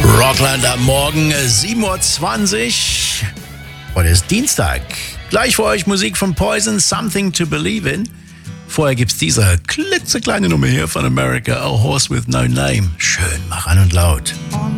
Rockland am Morgen, 7:20 Uhr. Heute ist Dienstag. Gleich für euch Musik von Poison, Something to Believe in. Vorher gibt's diese klitzekleine Nummer hier von America, A Horse with No Name. Schön, mach an und laut.